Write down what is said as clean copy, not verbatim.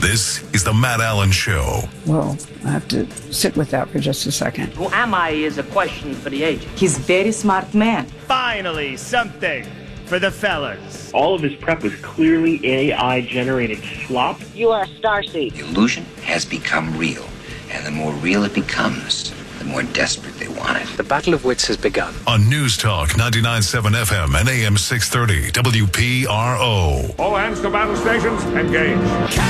This is the Matt Allen Show. Well, I have to sit with that for just a second. Who am I is a question for the agent. He's a very smart man. Finally, something for the fellas. All of his prep was clearly AI-generated slop. You are Starseed. The illusion has become real, and the more real it becomes, the more desperate they want it. The battle of wits has begun. On News Talk 99.7 FM and AM 630 WPRO. All hands to battle stations, engage.